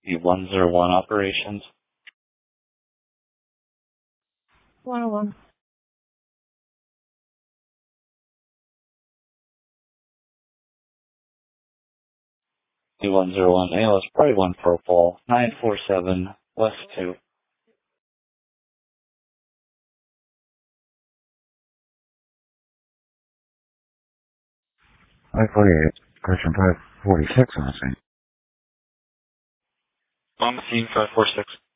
101 operations. 101. E101 ALS Pride 1 Purple 947 West 2. 548, correction 546 on the scene. On the scene 546.